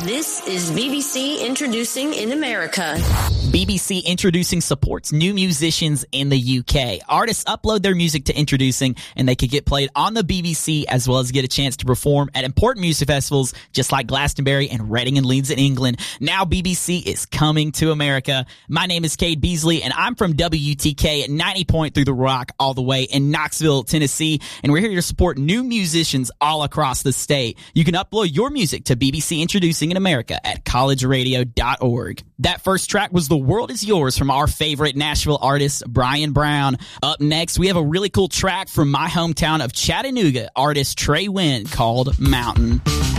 This is BBC Introducing in America. BBC Introducing supports new musicians in the UK. Artists upload their music to Introducing, and they can get played on the BBC as well as get a chance to perform at important music festivals just like Glastonbury and Reading and Leeds in England. Now BBC is coming to America. My name is Cade Beasley, and I'm from WTK at 90.3 The Rock all the way in Knoxville, Tennessee, and we're here to support new musicians all across the state. You can upload your music to BBC Introducing in America at collegeradio.org. That first track was The World Is Yours from our favorite Nashville artist, Brian Brown. Up next, we have a really cool track from my hometown of Chattanooga, artist Trey Wynn, called Mountain.